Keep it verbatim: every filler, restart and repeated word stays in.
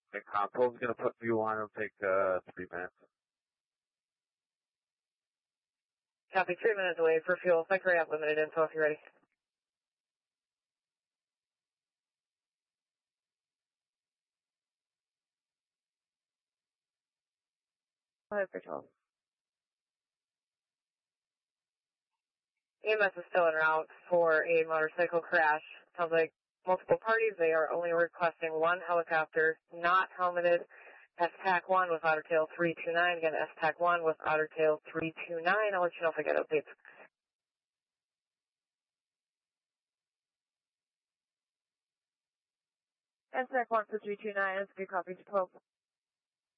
The console's going to put fuel on. It'll take uh, three minutes. Copy, three minutes away for fuel. Sector have limited info if you're ready. five for twelve. E M S is still en route for a motorcycle crash. Sounds like multiple parties. They are only requesting one helicopter, not helmeted. S T A C one with Otter Tail three two nine. Again, S T A C one with Otter Tail three two nine. I'll let you know if I get updates. S T A C one for three two nine. That's a good copy. twelve.